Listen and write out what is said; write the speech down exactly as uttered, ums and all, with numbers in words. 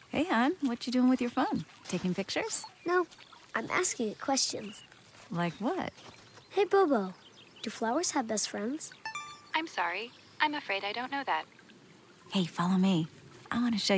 Hey, hon, what you doing with your phone? Taking pictures? No, I'm asking it questions. Like what? Hey, Bobo, do flowers have best friends? I'm sorry. I'm afraid I don't know that. Hey, follow me. I want to show